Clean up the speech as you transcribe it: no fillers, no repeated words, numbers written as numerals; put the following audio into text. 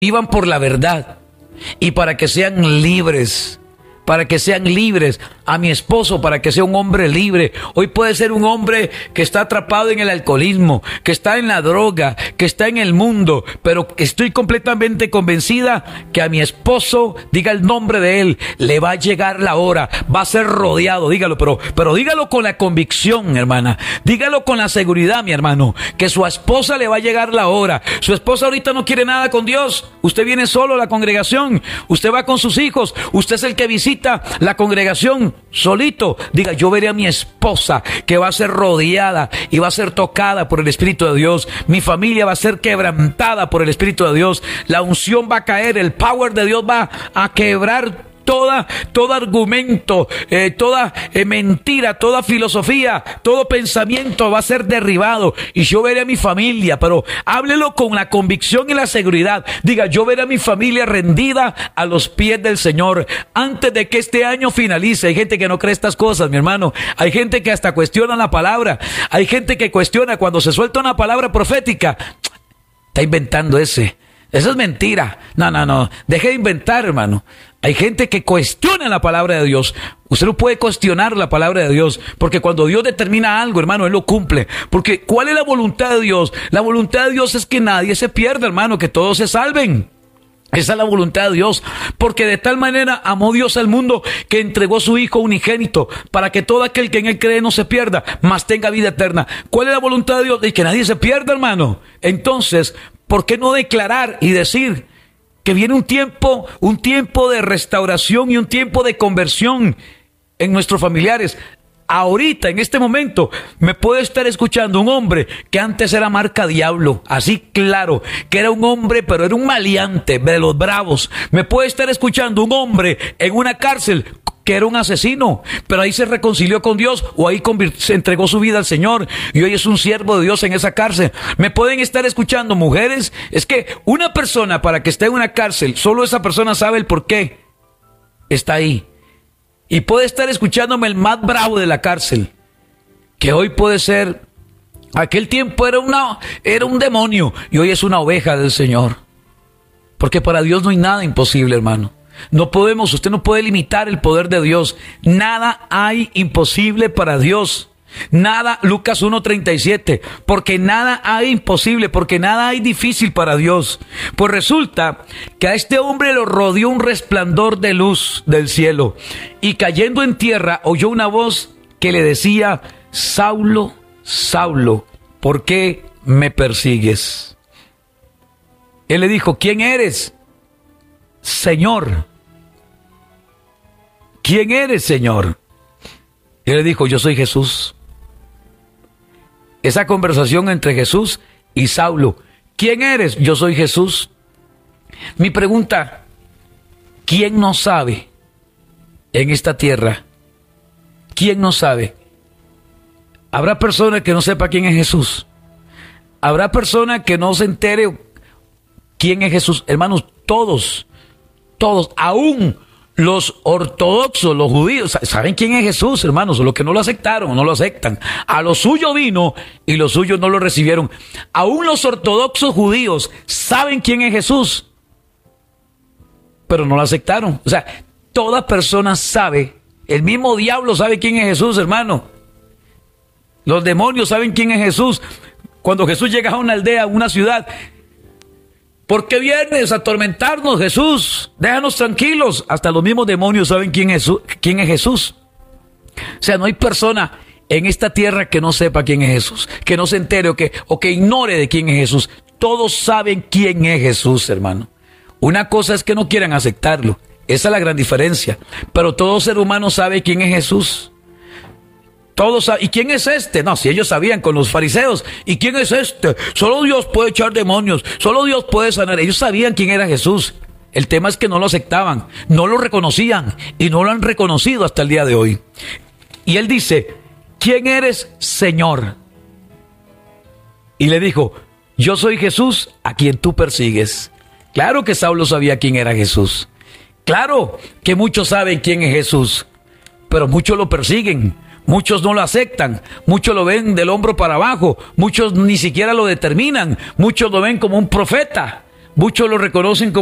vivan por la verdad y para que sean libres. Para que sean libres, a mi esposo para que sea un hombre libre. Hoy puede ser un hombre que está atrapado en el alcoholismo, que está en la droga, que está en el mundo, pero estoy completamente convencida que a mi esposo, diga el nombre de él, le va a llegar la hora, va a ser rodeado, dígalo, pero dígalo con la convicción, hermana, dígalo con la seguridad, mi hermano, que su esposa le va a llegar la hora. Su esposa ahorita no quiere nada con Dios, usted viene solo a la congregación, usted va con sus hijos, usted es el que visita la congregación solito. Diga, yo veré a mi esposa que va a ser rodeada y va a ser tocada por el Espíritu de Dios. Mi familia va a ser quebrantada por el Espíritu de Dios. La unción va a caer, el power de Dios va a quebrar todo argumento, toda mentira, toda filosofía, todo pensamiento va a ser derribado. Y yo veré a mi familia, pero háblelo con la convicción y la seguridad. Diga, yo veré a mi familia rendida a los pies del Señor antes de que este año finalice. Hay gente que no cree estas cosas, mi hermano. Hay gente que hasta cuestiona la palabra. Hay gente que cuestiona cuando se suelta una palabra profética. Está inventando ese. Eso es mentira. No. Deje de inventar, hermano. Hay gente que cuestiona la palabra de Dios. Usted no puede cuestionar la palabra de Dios, porque cuando Dios determina algo, hermano, Él lo cumple. Porque ¿cuál es la voluntad de Dios? La voluntad de Dios es que nadie se pierda, hermano, que todos se salven. Esa es la voluntad de Dios, porque de tal manera amó Dios al mundo que entregó a su Hijo unigénito para que todo aquel que en Él cree no se pierda, mas tenga vida eterna. ¿Cuál es la voluntad de Dios? De que nadie se pierda, hermano. Entonces, ¿por qué no declarar y decir que viene un tiempo de restauración y un tiempo de conversión en nuestros familiares? Ahorita, en este momento, me puede estar escuchando un hombre que antes era marca diablo, así claro, que era un hombre, pero era un maleante de los bravos. Me puede estar escuchando un hombre en una cárcel que era un asesino, pero ahí se reconcilió con Dios, o ahí se entregó su vida al Señor y hoy es un siervo de Dios en esa cárcel. Me pueden estar escuchando mujeres. Es que una persona, para que esté en una cárcel, solo esa persona sabe el por qué está ahí. Y puede estar escuchándome el más bravo de la cárcel, que hoy puede ser, aquel tiempo era un demonio y hoy es una oveja del Señor. Porque para Dios no hay nada imposible, hermano. Usted no puede limitar el poder de Dios. Nada hay imposible para Dios. Nada, Lucas 1:37, porque nada hay imposible, porque nada hay difícil para Dios. Pues resulta que a este hombre lo rodeó un resplandor de luz del cielo, y cayendo en tierra oyó una voz que le decía: Saulo, Saulo, ¿por qué me persigues? Él le dijo: ¿quién eres, Señor? ¿Quién eres, Señor? Él le dijo: yo soy Jesús. Esa conversación entre Jesús y Saulo. ¿Quién eres? Yo soy Jesús. Mi pregunta: ¿quién no sabe en esta tierra? ¿Quién no sabe? ¿Habrá persona que no sepa quién es Jesús? ¿Habrá persona que no se entere quién es Jesús? Hermanos, todos, aún los ortodoxos, los judíos, saben quién es Jesús, hermanos. Los que no lo aceptaron, no lo aceptan. A lo suyo vino y los suyos no lo recibieron. Aún los ortodoxos judíos saben quién es Jesús, pero no lo aceptaron. O sea, toda persona sabe, el mismo diablo sabe quién es Jesús, hermano. Los demonios saben quién es Jesús. Cuando Jesús llega a una aldea, a una ciudad: ¿por qué vienes a atormentarnos, Jesús? Déjanos tranquilos. Hasta los mismos demonios saben quién es Jesús. O sea, no hay persona en esta tierra que no sepa quién es Jesús, que no se entere o que ignore de quién es Jesús. Todos saben quién es Jesús, hermano. Una cosa es que no quieran aceptarlo. Esa es la gran diferencia. Pero todo ser humano sabe quién es Jesús. Todos saben. ¿Y quién es este? No, si ellos sabían con los fariseos. ¿Y quién es este? Solo Dios puede echar demonios. Solo Dios puede sanar. Ellos sabían quién era Jesús. El tema es que no lo aceptaban, no lo reconocían y no lo han reconocido hasta el día de hoy. Y él dice: ¿quién eres, Señor? Y le dijo: yo soy Jesús a quien tú persigues. Claro que Saulo sabía quién era Jesús. Claro que muchos saben quién es Jesús, pero muchos lo persiguen. Muchos no lo aceptan, muchos lo ven del hombro para abajo, muchos ni siquiera lo determinan, muchos lo ven como un profeta, Muchos lo reconocen como